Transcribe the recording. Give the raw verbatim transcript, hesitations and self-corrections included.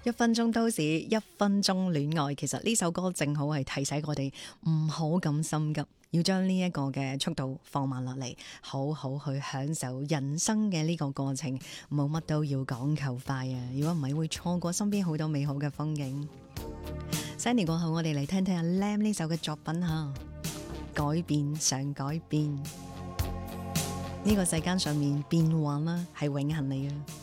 一分鐘都市，一分鐘戀愛。其實呢首歌正好係提醒我哋唔好咁心急，要將呢一個嘅速度放慢落嚟，好好去享受人生嘅呢個過程，冇乜都要講求快啊！如果唔係會錯過身邊好多美好嘅風景。新年過後，我哋嚟聽聽阿 Lam 呢首嘅作品吓，改變常改變，呢個世間上面變幻啦係永恆嚟嘅。